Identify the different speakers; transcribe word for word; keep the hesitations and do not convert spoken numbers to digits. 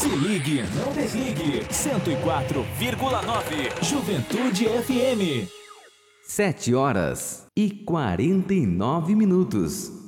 Speaker 1: Se ligue, não desligue. cento e quatro vírgula nove Juventude F M.
Speaker 2: Sete horas e quarenta e nove minutos.